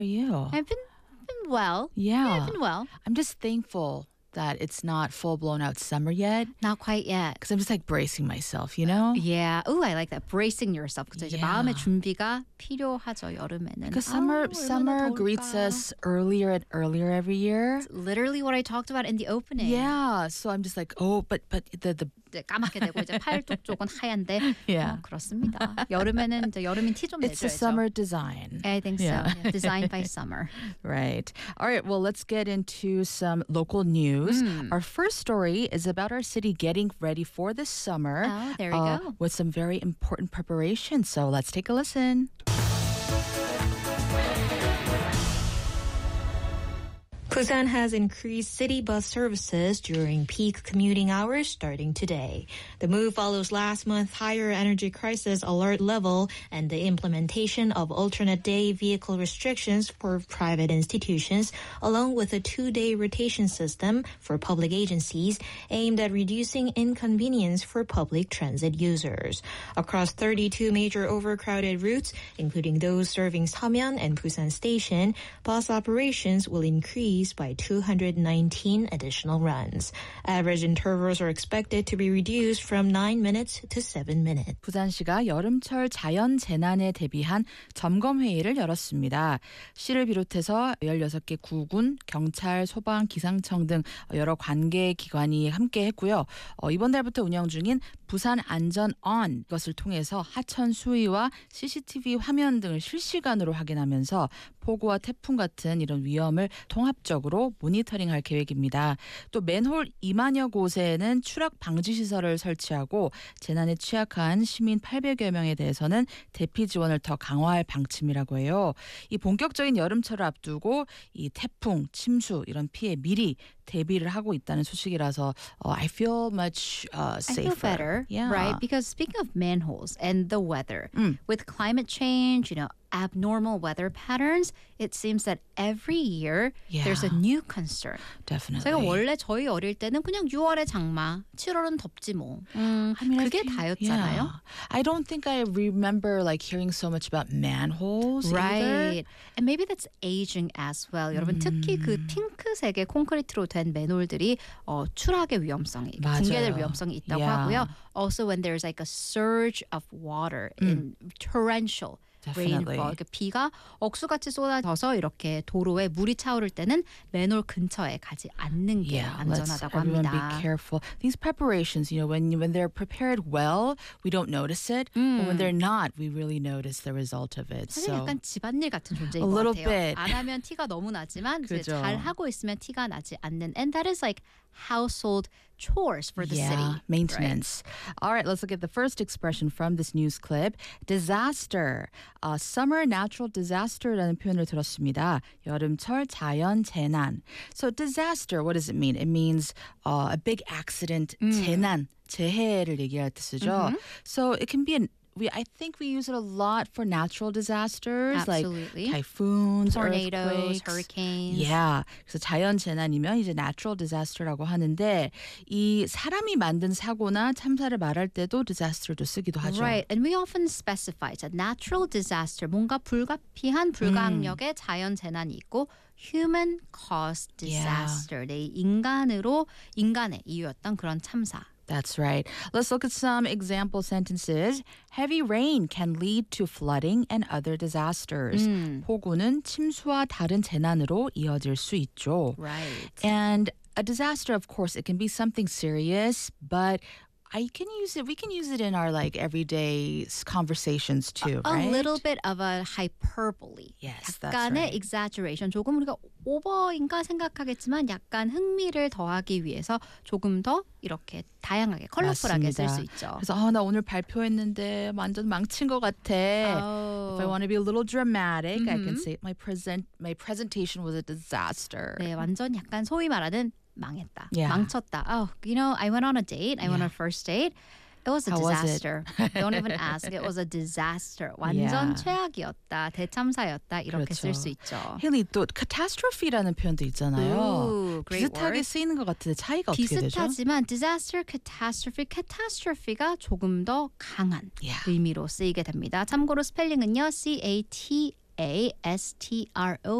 How are you? I've been well. Yeah. I've been well. I'm just thankful that it's not full blown out summer yet. Not quite yet. Because I'm just like bracing myself, you know? Yeah. Ooh, I like that. Bracing yourself. 그래서 이제 Yeah. 마음의 준비가 필요하죠, 여름에는. Because 얼마나 summer greets 더울까. us earlier and earlier every year. Literally what I talked about in the opening. Yeah. So I'm just like, oh, but the 이제 까맣게 되고 이제 팔뚝 쪽은 하얀데. Yeah. 그렇습니다. 여름에는 이제 여름인 티 좀 내줘야죠. it's a summer design. I think so. Yeah. Yeah. Designed by summer. Right. All right. Well, let's get into some local news. Our first story is about our city getting ready for the summer. Oh, there we go. With some very important preparations. So let's take a listen. Busan has increased city bus services during peak commuting hours starting today. The move follows last month's higher energy crisis alert level and the implementation of alternate day vehicle restrictions for private institutions, along with a 2-day rotation system for public agencies aimed at reducing inconvenience for public transit users. Across 32 major overcrowded routes, including those serving Samyeon and Busan Station, bus operations will increase by 219 additional runs. Average intervals are expected to be reduced from 9 minutes to 7 minutes. 부산시가 여름철 자연 재난에 대비한 점검 회의를 열었습니다. 시를 비롯해서 16개 구군, 경찰, 소방, 기상청 등 여러 관계 기관이 함께 했고요. 이번 달부터 운영 중인 부산 안전 on 이것을 통해서 하천 수위와 CCTV 화면 등을 실시간으로 확인하면서 폭우와 태풍 같은 이런 위험을 통합적으로 모니터링할 계획입니다. 또 맨홀 2만여 곳에는 추락 방지 시설을 설치하고 재난에 취약한 시민 800여 명에 대해서는 대피 지원을 더 강화할 방침이라고 해요. 이 본격적인 여름철을 앞두고 이 태풍, 침수 이런 피해 미리 대비를 하고 있다는 소식이라서 I feel much safer. I feel better, Yeah. right? Because speaking of manholes and the weather, with climate change, abnormal weather patterns, it seems that every year there's a new concern. Definitely. 제가 원래 저희 어릴 때는 그냥 6월에 장마, 7월은 덥지 뭐. I mean, 그게 다였잖아요. Yeah. I don't think I remember like hearing so much about manholes either. Right. And maybe that's aging as well. 여러분 특히 그 핑크색의 콘크리트로 된 맨홀들이 추락의 위험성이, 맞아요. 붕괴될 위험성이 있다고 Yeah. 하고요. Also when there's like a surge of water in torrential Definitely. rainfall, 그러니까 비가 억수같이 쏟아져서 이렇게 도로에 물이 차오를 때는 맨홀 근처에 가지 않는 게 안전하다고 everyone 합니다. be careful. These preparations, when they're prepared well, we don't notice it. But when they're not, we really notice the result of it. 사실 So 약간 집안일 같은 존재인 A 것 little 같아요. bit. 안 하면 티가 너무 나지만 이제 그죠. 잘 하고 있으면 티가 나지 않는. And that is like household chores for the city. Maintenance. All right, let's look at the first expression from this news clip. Disaster. Summer natural disaster라는 표현을 들었습니다. 여름철 자연 재난. So disaster, what does it mean? It means a big accident, 재난, 재해를 얘기할 뜻이죠. So it can be I think we use it a lot for natural disasters Absolutely. like typhoons, Tornadoes, earthquakes. hurricanes. Yeah. 그래서 자연 재난이면 이제 natural disaster라고 하는데 이 사람이 만든 사고나 참사를 말할 때도 disaster도 쓰기도 하죠. Right. And we often specify a natural disaster, 뭔가 불가피한 불가항력의 자연 재난이 있고 human caused disaster. 네, 인간의 이유였던 그런 참사. That's right. Let's look at some example sentences. Heavy rain can lead to flooding and other disasters. 폭우는 침수와 다른 재난으로 이어질 수 있죠. Right. And a disaster, of course, it can be something serious, but we can use it in our like everyday conversations too, right? A little bit of a hyperbole. Yes, that's 약간의 right. exaggeration. 조금 우리가 오버인가 생각하겠지만 약간 흥미를 더하기 위해서 조금 더 이렇게 다양하게 컬러풀하게 쓸 수 있죠. 그래서 나 오늘 발표했는데 완전 망친 것 같아. If I want to be a little dramatic, I can say my presentation was a disaster. 네, 완전 약간 소위 말하는 망했다. Yeah. 망쳤다. I went on a date. I went on a first date. It was a How was it? disaster. Don't even ask. It was a disaster. 완전 최악이었다. 대참사였다. 이렇게 쓸 수 있죠. 힐리 또 catastrophe라는 표현도 있잖아요. Ooh, great 비슷하게 word. 쓰이는 것 같은데 차이가 어떻게 되죠? 비슷하지만 disaster, catastrophe가 조금 더 강한 Yeah. 의미로 쓰이게 됩니다. 참고로 스펠링은요. astro